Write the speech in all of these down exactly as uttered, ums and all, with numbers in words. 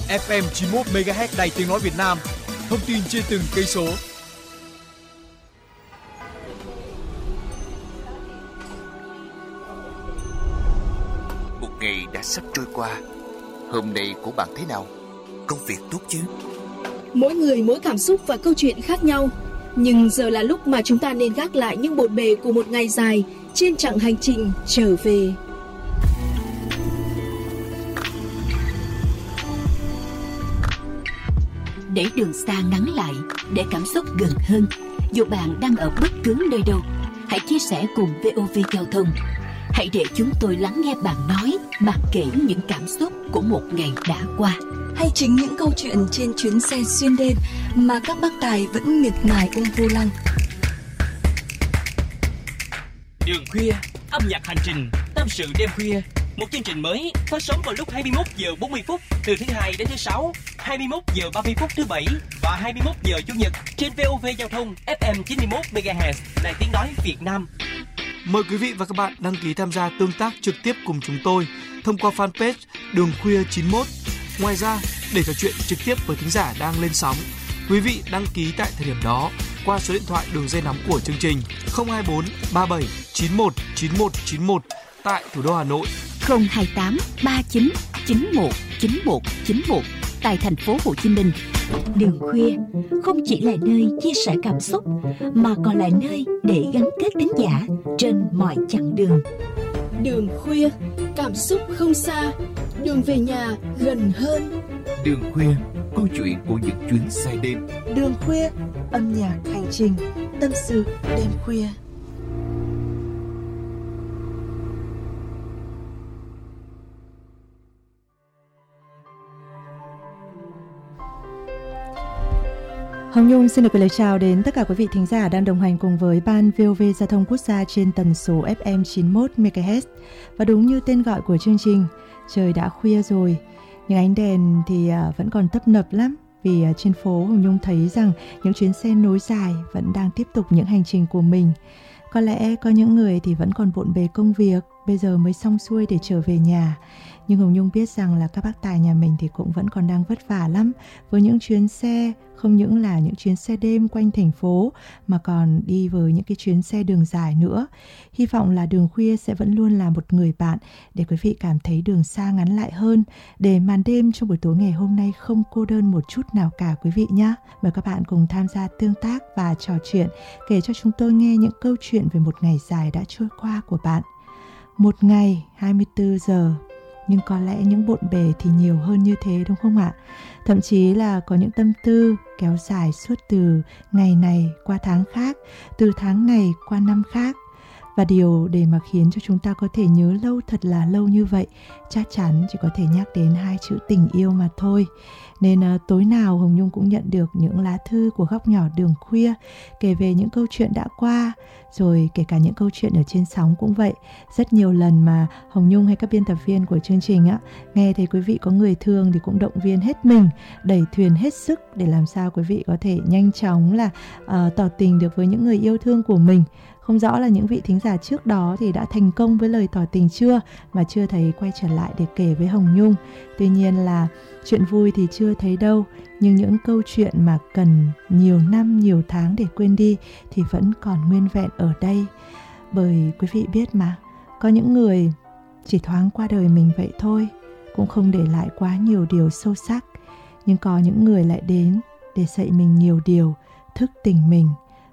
ép em chín mươi mốt mê ga héc Đài Tiếng nói Việt Nam. Thông tin trên từng cây số. Một ngày đã sắp trôi qua. Hôm nay của bạn thế nào? Công việc tốt chứ? Mỗi người mỗi cảm xúc và câu chuyện khác nhau. Nhưng giờ là lúc mà chúng ta nên gác lại những bộn bề của một ngày dài trên chặng hành trình trở về. Để đường xa ngắn lại, để cảm xúc gần hơn. Dù bạn đang ở bất cứ nơi đâu, hãy chia sẻ cùng vê o vê Giao thông. Hãy để chúng tôi lắng nghe bạn nói, bạn kể những cảm xúc của một ngày đã qua. Hay chính những câu chuyện trên chuyến xe xuyên đêm mà các bác tài vẫn miệt mài ôm vô lăng. Đường khuya, âm nhạc hành trình, tâm sự đêm khuya. Một chương trình mới phát sóng vào lúc hai mươi mốt giờ bốn mươi phút từ thứ hai đến thứ sáu, hai mươi mốt giờ ba mươi phút thứ bảy và hai mươi mốt giờ chủ nhật trên vê o vê Giao thông ép em chín mươi mốt mê ga héc Đài Tiếng nói Việt Nam. Mời quý vị và các bạn đăng ký tham gia tương tác trực tiếp cùng chúng tôi thông qua fanpage Đường Khuya chín mươi mốt. Ngoài ra, để trò chuyện trực tiếp với thính giả đang lên sóng, quý vị đăng ký tại thời điểm đó qua số điện thoại đường dây nóng của chương trình không hai bốn ba bảy chín một chín một chín một tại thủ đô Hà Nội, không hai tám ba chín chín một chín một chín một tại thành phố Hồ Chí Minh. Đường khuya không chỉ là nơi chia sẻ cảm xúc mà còn là nơi để gắn kết thính giả trên mọi chặng đường. Đường khuya, cảm xúc không xa, đường về nhà gần hơn. Đường khuya, câu chuyện của những chuyến xe đêm. Đường khuya, âm nhạc hành trình, tâm sự đêm khuya. Hồng Nhung xin được gửi lời chào đến tất cả quý vị thính giả đang đồng hành cùng với Ban vê o vê Giao thông Quốc gia trên tần số ép em chín mươi mốt mê ga héc. Và đúng như tên gọi của chương trình, trời đã khuya rồi, nhưng ánh đèn thì vẫn còn tấp nập lắm. Vì trên phố Hồng Nhung thấy rằng những chuyến xe nối dài vẫn đang tiếp tục những hành trình của mình. Có lẽ có những người thì vẫn còn bộn bề công việc, bây giờ mới xong xuôi để trở về nhà. Nhưng Hồng Nhung biết rằng là các bác tài nhà mình thì cũng vẫn còn đang vất vả lắm với những chuyến xe, không những là những chuyến xe đêm quanh thành phố mà còn đi với những cái chuyến xe đường dài nữa. Hy vọng là đường khuya sẽ vẫn luôn là một người bạn để quý vị cảm thấy đường xa ngắn lại hơn, để màn đêm trong buổi tối ngày hôm nay không cô đơn một chút nào cả quý vị nhé. Mời các bạn cùng tham gia tương tác và trò chuyện, kể cho chúng tôi nghe những câu chuyện về một ngày dài đã trôi qua của bạn. Một ngày hai mươi tư giờ, nhưng có lẽ những bộn bề thì nhiều hơn như thế đúng không ạ? Thậm chí là có những tâm tư kéo dài suốt từ ngày này qua tháng khác, từ tháng này qua năm khác. Và điều để mà khiến cho chúng ta có thể nhớ lâu thật là lâu như vậy chắc chắn chỉ có thể nhắc đến hai chữ tình yêu mà thôi. Nên uh, tối nào Hồng Nhung cũng nhận được những lá thư của Góc Nhỏ Đường Khuya kể về những câu chuyện đã qua, rồi kể cả những câu chuyện ở trên sóng cũng vậy. Rất nhiều lần mà Hồng Nhung hay các biên tập viên của chương trình á, nghe thấy quý vị có người thương thì cũng động viên hết mình, đẩy thuyền hết sức để làm sao quý vị có thể nhanh chóng là uh, tỏ tình được với những người yêu thương của mình. Không rõ là những vị thính giả trước đó thì đã thành công với lời tỏ tình chưa, mà chưa thấy quay trở lại để kể với Hồng Nhung. Tuy nhiên là chuyện vui thì chưa thấy đâu, nhưng những câu chuyện mà cần nhiều năm, nhiều tháng để quên đi thì vẫn còn nguyên vẹn ở đây. Bởi quý vị biết mà, có những người chỉ thoáng qua đời mình vậy thôi, cũng không để lại quá nhiều điều sâu sắc. Nhưng có những người lại đến để dạy mình nhiều điều, thức tỉnh mình.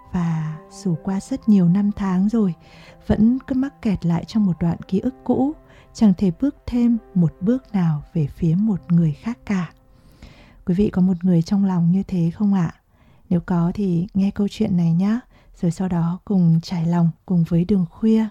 Và dù qua rất nhiều năm tháng rồi, vẫn cứ mắc kẹt lại trong một đoạn ký ức cũ, chẳng thể bước thêm một bước nào về phía một người khác cả. Quý vị có một người trong lòng như thế không ạ? Nếu có thì nghe câu chuyện này nhé, rồi sau đó cùng trải lòng cùng với Đường Khuya.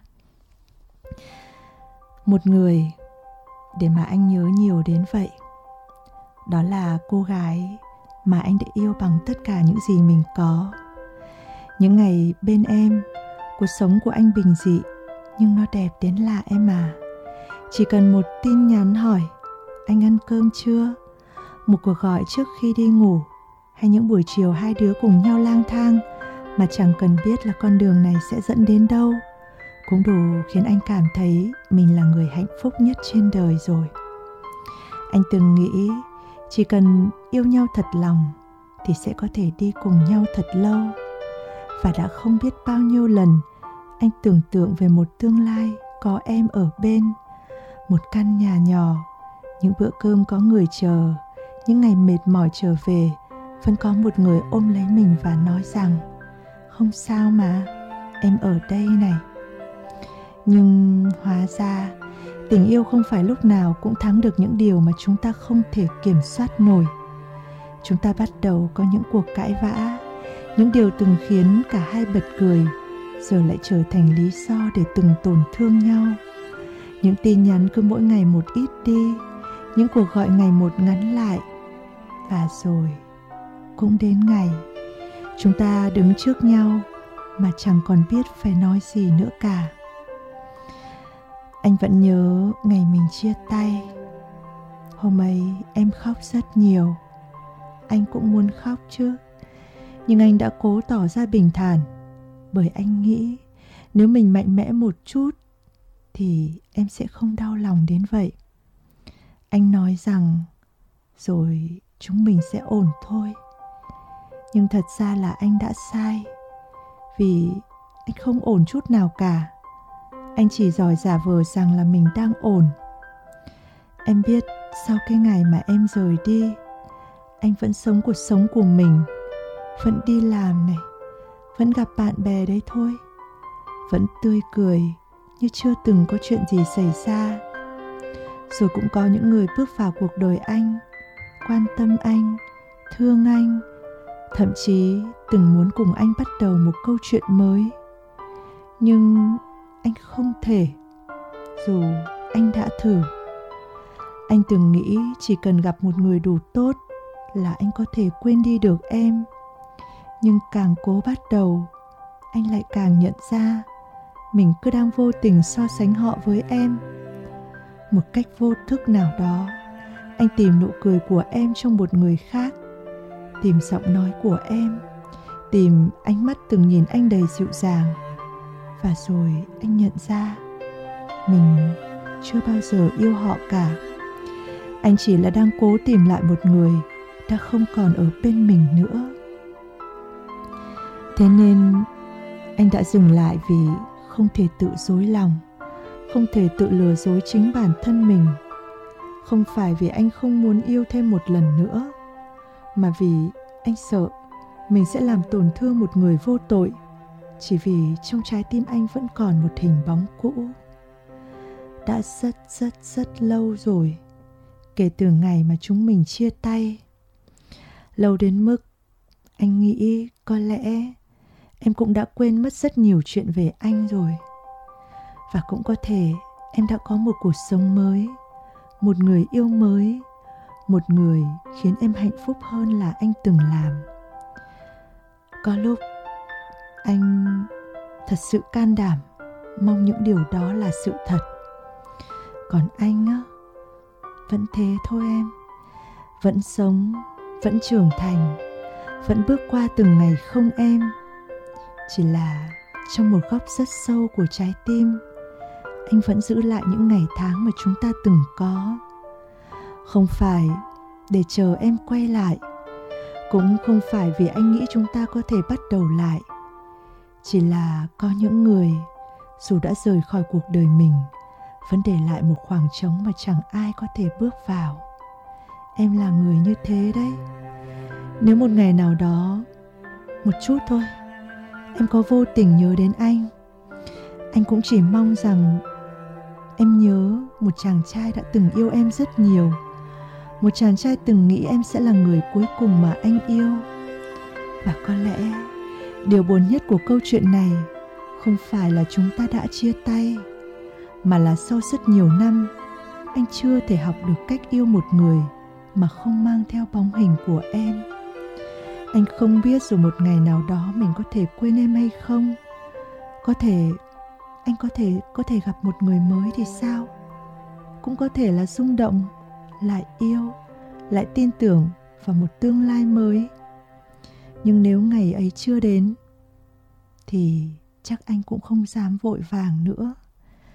Một người để mà anh nhớ nhiều đến vậy, đó là cô gái mà anh đã yêu bằng tất cả những gì mình có. Những ngày bên em, cuộc sống của anh bình dị, nhưng nó đẹp đến lạ em à. Chỉ cần một tin nhắn hỏi, anh ăn cơm chưa? Một cuộc gọi trước khi đi ngủ, hay những buổi chiều hai đứa cùng nhau lang thang, mà chẳng cần biết là con đường này sẽ dẫn đến đâu, cũng đủ khiến anh cảm thấy mình là người hạnh phúc nhất trên đời rồi. Anh từng nghĩ Chỉ cần yêu nhau thật lòng thì sẽ có thể đi cùng nhau thật lâu. Và đã không biết bao nhiêu lần anh tưởng tượng về một tương lai có em ở bên, một căn nhà nhỏ, những bữa cơm có người chờ, những ngày mệt mỏi trở về vẫn có một người ôm lấy mình và nói rằng không sao mà, em ở đây này. Nhưng hóa ra tình yêu không phải lúc nào cũng thắng được những điều mà chúng ta không thể kiểm soát nổi. Chúng ta bắt đầu có những cuộc cãi vã, những điều từng khiến cả hai bật cười giờ lại trở thành lý do để từng tổn thương nhau. Những tin nhắn cứ mỗi ngày một ít đi, những cuộc gọi ngày một ngắn lại. Và rồi cũng đến ngày chúng ta đứng trước nhau mà chẳng còn biết phải nói gì nữa cả. Anh vẫn nhớ ngày mình chia tay. Hôm ấy em khóc rất nhiều. Anh cũng muốn khóc chứ, nhưng anh đã cố tỏ ra bình thản, bởi anh nghĩ nếu mình mạnh mẽ một chút thì em sẽ không đau lòng đến vậy. Anh nói rằng rồi chúng mình sẽ ổn thôi. Nhưng thật ra là anh đã sai, vì anh không ổn chút nào cả. Anh chỉ giỏi giả vờ rằng là mình đang ổn. Em biết sau cái ngày mà em rời đi, anh vẫn sống cuộc sống của mình, vẫn đi làm này, vẫn gặp bạn bè đấy thôi, vẫn tươi cười như chưa từng có chuyện gì xảy ra. Rồi cũng có những người bước vào cuộc đời anh, quan tâm anh, thương anh, thậm chí từng muốn cùng anh bắt đầu một câu chuyện mới. Nhưng anh không thể, dù anh đã thử. Anh từng nghĩ chỉ cần gặp một người đủ tốt là anh có thể quên đi được em. Nhưng càng cố bắt đầu, anh lại càng nhận ra mình cứ đang vô tình so sánh họ với em. Một cách vô thức nào đó, anh tìm nụ cười của em trong một người khác, tìm giọng nói của em, tìm ánh mắt từng nhìn anh đầy dịu dàng. Và rồi anh nhận ra mình chưa bao giờ yêu họ cả. Anh chỉ là đang cố tìm lại một người đã không còn ở bên mình nữa. Thế nên anh đã dừng lại vì không thể tự dối lòng, không thể tự lừa dối chính bản thân mình. Không phải vì anh không muốn yêu thêm một lần nữa, mà vì anh sợ mình sẽ làm tổn thương một người vô tội, chỉ vì trong trái tim anh vẫn còn một hình bóng cũ. Đã rất rất rất lâu rồi, kể từ ngày mà chúng mình chia tay. Lâu đến mức anh nghĩ có lẽ em cũng đã quên mất rất nhiều chuyện về anh rồi. Và cũng có thể em đã có một cuộc sống mới, một người yêu mới, một người khiến em hạnh phúc hơn là anh từng làm. Có lúc anh thật sự can đảm mong những điều đó là sự thật. Còn anh á, vẫn thế thôi em. Vẫn sống, vẫn trưởng thành, vẫn bước qua từng ngày không em. Chỉ là trong một góc rất sâu của trái tim, anh vẫn giữ lại những ngày tháng mà chúng ta từng có. Không phải để chờ em quay lại, cũng không phải vì anh nghĩ chúng ta có thể bắt đầu lại. Chỉ là có những người dù đã rời khỏi cuộc đời mình, vẫn để lại một khoảng trống mà chẳng ai có thể bước vào. Em là người như thế đấy. Nếu một ngày nào đó, một chút thôi, em có vô tình nhớ đến anh, anh cũng chỉ mong rằng em nhớ một chàng trai đã từng yêu em rất nhiều, một chàng trai từng nghĩ em sẽ là người cuối cùng mà anh yêu. Và có lẽ điều buồn nhất của câu chuyện này không phải là chúng ta đã chia tay, mà là sau rất nhiều năm anh chưa thể học được cách yêu một người mà không mang theo bóng hình của em. Anh không biết rồi một ngày nào đó mình có thể quên em hay không. Có thể anh có thể có thể gặp một người mới thì sao? Cũng có thể là rung động, lại yêu, lại tin tưởng vào một tương lai mới. Nhưng nếu ngày ấy chưa đến thì chắc anh cũng không dám vội vàng nữa.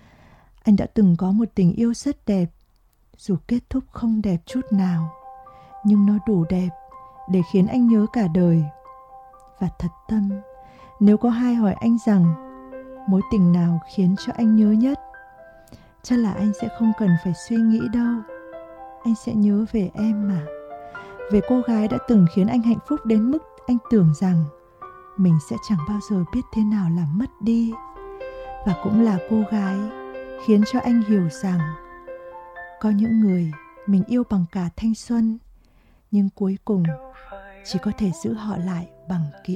Anh đã từng có một tình yêu rất đẹp, dù kết thúc không đẹp chút nào, nhưng nó đủ đẹp để khiến anh nhớ cả đời. Và thật tâm, nếu có ai hỏi anh rằng mối tình nào khiến cho anh nhớ nhất, chắc là anh sẽ không cần phải suy nghĩ đâu. Anh sẽ nhớ về em mà. Về cô gái đã từng khiến anh hạnh phúc đến mức anh tưởng rằng mình sẽ chẳng bao giờ biết thế nào là mất đi. Và cũng là cô gái khiến cho anh hiểu rằng có những người mình yêu bằng cả thanh xuân, nhưng cuối cùng chỉ có thể giữ họ lại bằng ký